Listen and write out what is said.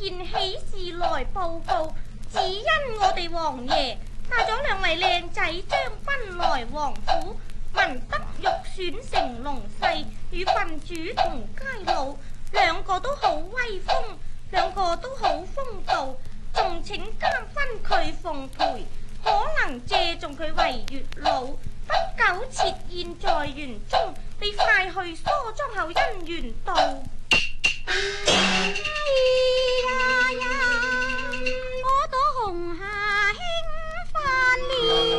件喜事來報告，只因我哋王爺帶咗兩位靚仔將軍來王府，聞得欲選成龍婿，與郡主同偕老，兩個都好威風，兩個都好風度，仲請監分佢奉陪，可能借重佢為月老，不久設宴在園中，你快去梳妝後姻緣到。